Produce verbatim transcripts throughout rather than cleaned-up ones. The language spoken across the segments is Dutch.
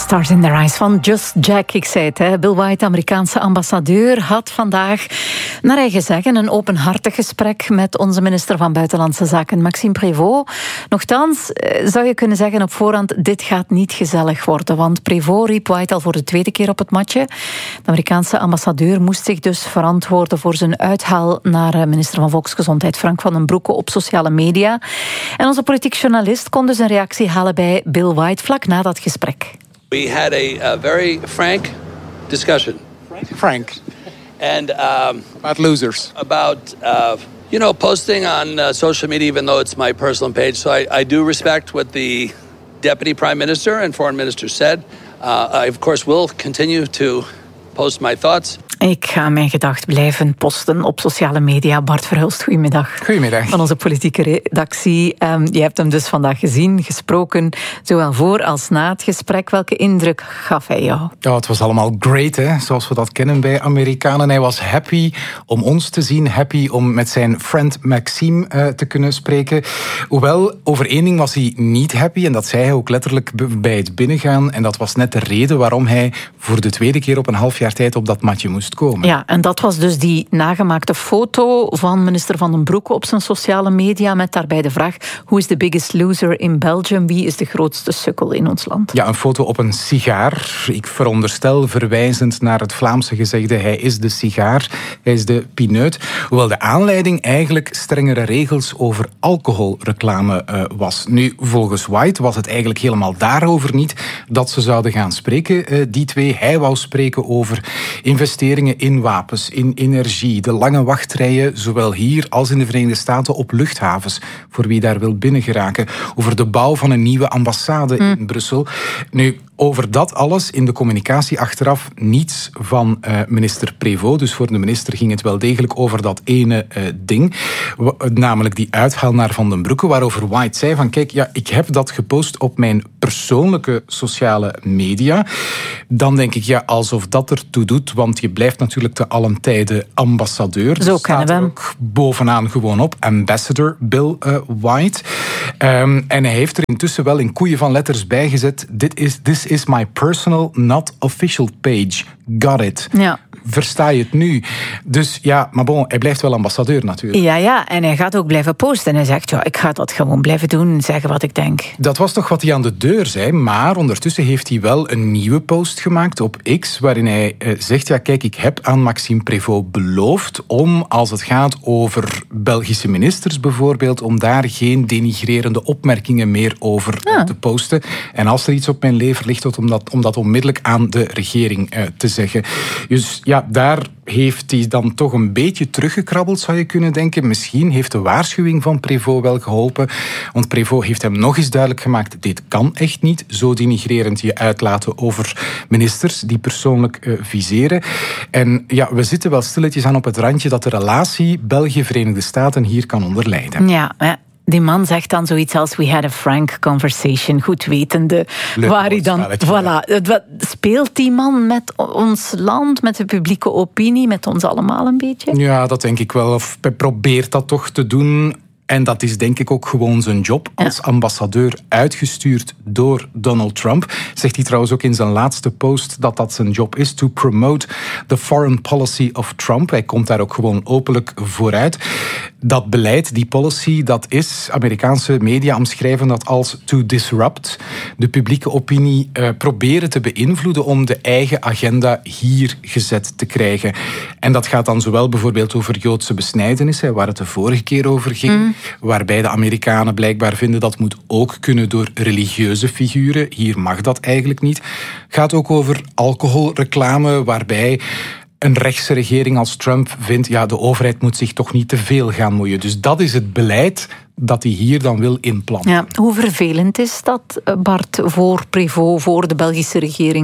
Stars in Their Eyes van Just Jack. Ik zei het, hè. Bill White, Amerikaanse ambassadeur, had vandaag naar eigen zeggen een openhartig gesprek met onze minister van Buitenlandse Zaken, Maxime Prévost. Nochtans zou je kunnen zeggen op voorhand, dit gaat niet gezellig worden, want Prévost riep White al voor de tweede keer op het matje. De Amerikaanse ambassadeur moest zich dus verantwoorden voor zijn uithaal naar minister van Volksgezondheid Frank van den Broeke op sociale media. En onze politiek journalist kon dus een reactie halen bij Bill White vlak na dat gesprek. We had a, a very frank discussion. Frank? Frank. And um, about losers. About, uh, you know, posting on uh, social media, even though it's my personal page. So I, I do respect what the Deputy Prime Minister and Foreign Minister said. Uh, I, of course, will continue to post my thoughts. Ik ga mijn gedachten blijven posten op sociale media. Bart Verhulst, goedemiddag. Goedemiddag. Van onze politieke redactie. Um, je hebt hem dus vandaag gezien, gesproken, zowel voor als na het gesprek. Welke indruk gaf hij jou? Ja, het was allemaal great, hè, zoals we dat kennen bij Amerikanen. Hij was happy om ons te zien, happy om met zijn friend Maxime uh, te kunnen spreken. Hoewel, over één ding was hij niet happy, en dat zei hij ook letterlijk bij het binnengaan. En dat was net de reden waarom hij voor de tweede keer op een half jaar tijd op dat matje moest komen. Ja, en dat was dus die nagemaakte foto van minister Van den Broeke op zijn sociale media met daarbij de vraag: who is the biggest loser in Belgium? Wie is de grootste sukkel in ons land? Ja, een foto op een sigaar. Ik veronderstel verwijzend naar het Vlaamse gezegde: hij is de sigaar, hij is de pineut. Hoewel de aanleiding eigenlijk strengere regels over alcoholreclame uh, was. Nu, volgens White was het eigenlijk helemaal daarover niet dat ze zouden gaan spreken, uh, die twee. Hij wou spreken over investeringen in wapens, in energie, de lange wachtrijen, zowel hier als in de Verenigde Staten op luchthavens, voor wie daar wil binnengeraken, over de bouw van een nieuwe ambassade mm. in Brussel. Nu, over dat alles in de communicatie achteraf niets van uh, minister Prévost. Dus voor de minister ging het wel degelijk over dat ene uh, ding, w- namelijk die uithaal naar Van den Broeke, waarover White zei van kijk, ja, ik heb dat gepost op mijn persoonlijke sociale media. Dan denk ik, ja, alsof dat ertoe doet, want je blijft natuurlijk te allen tijde ambassadeur. Zo kennen we hem. Ook bovenaan gewoon op, ambassador Bill uh, White. Um, en hij heeft er intussen wel in koeien van letters bijgezet: dit is this is my personal, not official page. Got it. Ja. Versta je het nu? Dus ja, maar bon, hij blijft wel ambassadeur natuurlijk. Ja, ja, en hij gaat ook blijven posten. En hij zegt, ja, ik ga dat gewoon blijven doen, zeggen wat ik denk. Dat was toch wat hij aan de deur zei, maar ondertussen heeft hij wel een nieuwe post gemaakt op X, waarin hij uh, zegt, ja kijk, ik heb aan Maxime Prévost beloofd om, als het gaat over Belgische ministers bijvoorbeeld, om daar geen denigrerende opmerkingen meer over ja. te posten. En als er iets op mijn lever ligt, om dat, om dat onmiddellijk aan de regering uh, te zeggen. Dus ja, daar heeft hij dan toch een beetje teruggekrabbeld, zou je kunnen denken. Misschien heeft de waarschuwing van Prévost wel geholpen. Want Prévost heeft hem nog eens duidelijk gemaakt: dit kan echt niet, zo denigrerend je uitlaten over ministers die persoonlijk uh, viseren. En ja, we zitten wel stilletjes aan op het randje dat de relatie België-Verenigde Staten hier kan onder lijden. Ja, ja. Die man zegt dan zoiets als: we had a frank conversation, goed wetende Leuk waar hij dan... Voilà, wat speelt die man met ons land, met de publieke opinie, met ons allemaal een beetje? Ja, dat denk ik wel. Of hij probeert dat toch te doen. En dat is denk ik ook gewoon zijn job als ja. ambassadeur, uitgestuurd door Donald Trump. Zegt hij trouwens ook in zijn laatste post dat dat zijn job is, to promote the foreign policy of Trump. Hij komt daar ook gewoon openlijk vooruit. Dat beleid, die policy, dat is, Amerikaanse media omschrijven dat als to disrupt. De publieke opinie uh, proberen te beïnvloeden om de eigen agenda hier gezet te krijgen. En dat gaat dan zowel bijvoorbeeld over Joodse besnijdenis, hè, waar het de vorige keer over ging. Mm. Waarbij de Amerikanen blijkbaar vinden dat moet ook kunnen door religieuze figuren. Hier mag dat eigenlijk niet. Gaat ook over alcoholreclame, waarbij een rechtse regering als Trump vindt, ja, de overheid moet zich toch niet te veel gaan moeien. Dus dat is het beleid dat hij hier dan wil inplanten. Ja, hoe vervelend is dat, Bart, voor Prévost, voor de Belgische regering?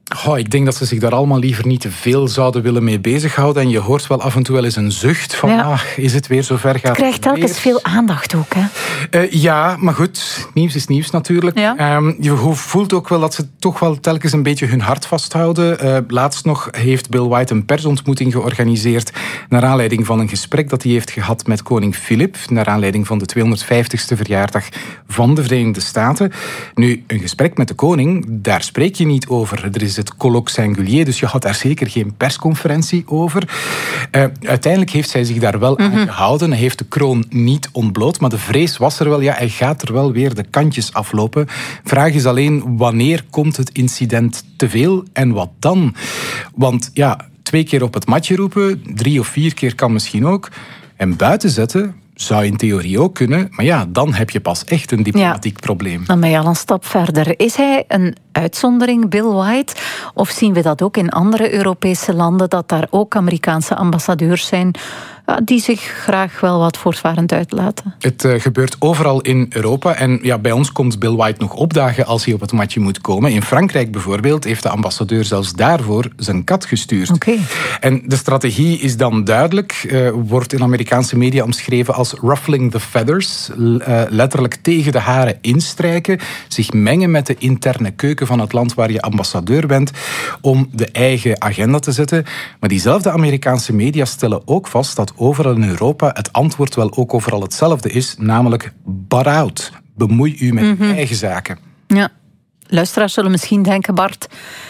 Oh, ik denk dat ze zich daar allemaal liever niet te veel zouden willen mee bezighouden. En je hoort wel af en toe wel eens een zucht van, ja. ah, is het weer zover? Gaat het krijgt telkens veel aandacht ook, hè? Uh, ja, maar goed, nieuws is nieuws natuurlijk. Ja. Um, je voelt ook wel dat ze toch wel telkens een beetje hun hart vasthouden. Uh, laatst nog heeft Bill White een persontmoeting georganiseerd naar aanleiding van een gesprek dat hij heeft gehad met koning Filip, naar aanleiding van de tweehonderdvijftigste verjaardag van de Verenigde Staten. Nu, een gesprek met de koning, daar spreek je niet over. Er is het colloque singulier, dus je had daar zeker geen persconferentie over. Uh, uiteindelijk heeft zij zich daar wel mm-hmm. aan gehouden. Hij heeft de kroon niet ontbloot, maar de vrees was er wel. Ja, hij gaat er wel weer de kantjes aflopen. Vraag is alleen, wanneer komt het incident te veel en wat dan? Want ja, twee keer op het matje roepen, drie of vier keer kan misschien ook. En buiten zetten zou in theorie ook kunnen, maar ja, dan heb je pas echt een diplomatiek ja. probleem. Dan ben je al een stap verder. Is hij een uitzondering, Bill White? Of zien we dat ook in andere Europese landen, dat daar ook Amerikaanse ambassadeurs zijn die zich graag wel wat voortvarend uitlaten? Het uh, gebeurt overal in Europa. En ja, bij ons komt Bill White nog opdagen als hij op het matje moet komen. In Frankrijk bijvoorbeeld heeft de ambassadeur zelfs daarvoor zijn kat gestuurd. Okay. En de strategie is dan duidelijk, uh, wordt in Amerikaanse media omschreven als ruffling the feathers. Uh, letterlijk tegen de haren instrijken. Zich mengen met de interne keuken van het land waar je ambassadeur bent. Om de eigen agenda te zetten. Maar diezelfde Amerikaanse media stellen ook vast dat overal in Europa het antwoord wel ook overal hetzelfde is, namelijk butt out. Bemoei u met mm-hmm. uw eigen zaken. Ja, luisteraars zullen misschien denken, Bart,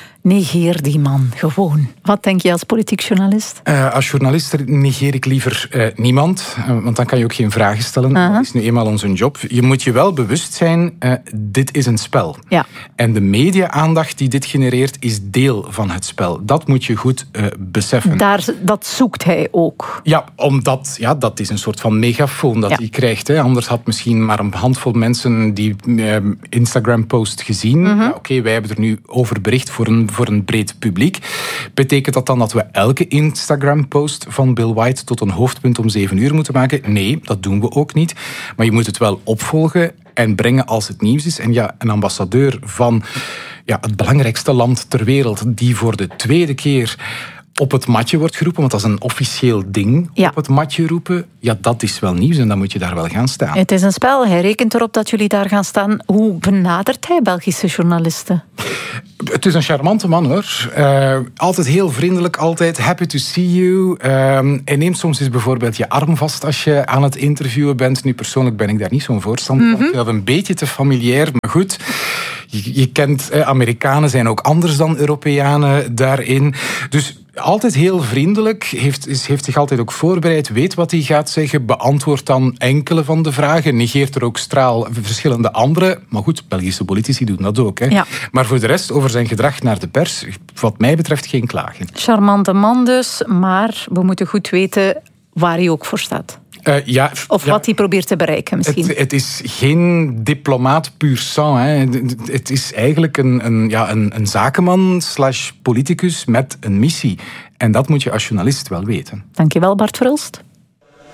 negeer die man gewoon. Wat denk je als politiek journalist? Uh, als journalist negeer ik liever uh, niemand, uh, want dan kan je ook geen vragen stellen. Uh-huh. Dat is nu eenmaal onze job. Je moet je wel bewust zijn, uh, dit is een spel. Ja. En de media-aandacht die dit genereert, is deel van het spel. Dat moet je goed uh, beseffen. Daar, dat zoekt hij ook. Ja, omdat ja, dat is een soort van megafoon dat ja. hij krijgt. Hè. Anders had misschien maar een handvol mensen die uh, Instagram-post gezien. Uh-huh. Ja, Oké, okay, wij hebben er nu over bericht voor een voor een breed publiek. Betekent dat dan dat we elke Instagram-post van Bill White tot een hoofdpunt om zeven uur moeten maken? Nee, dat doen we ook niet. Maar je moet het wel opvolgen en brengen als het nieuws is. En ja, een ambassadeur van ja, het belangrijkste land ter wereld, die voor de tweede keer op het matje wordt geroepen, want dat is een officieel ding, ja. op het matje roepen, ja, dat is wel nieuws en dan moet je daar wel gaan staan. Het is een spel, hij rekent erop dat jullie daar gaan staan. Hoe benadert hij Belgische journalisten? Het is een charmante man, hoor. Uh, altijd heel vriendelijk, altijd happy to see you. Uh, hij neemt soms eens bijvoorbeeld je arm vast als je aan het interviewen bent. Nu, persoonlijk ben ik daar niet zo'n voorstander van. Mm-hmm. Ik vind dat een beetje te familiair, maar goed. Je, je kent, eh, Amerikanen zijn ook anders dan Europeanen daarin. Dus altijd heel vriendelijk, heeft, heeft zich altijd ook voorbereid, weet wat hij gaat zeggen, beantwoordt dan enkele van de vragen, negeert er ook straal verschillende andere. Maar goed, Belgische politici doen dat ook. Hè. Ja. Maar voor de rest, over zijn gedrag naar de pers, wat mij betreft geen klagen. Charmante man dus, maar we moeten goed weten waar hij ook voor staat. Uh, ja, of ja, wat hij probeert te bereiken misschien. Het, het is geen diplomaat puur sang. Hè. Het is eigenlijk een, een, ja, een, een zakenman slash politicus met een missie. En dat moet je als journalist wel weten. Dankjewel, Bart Verhulst.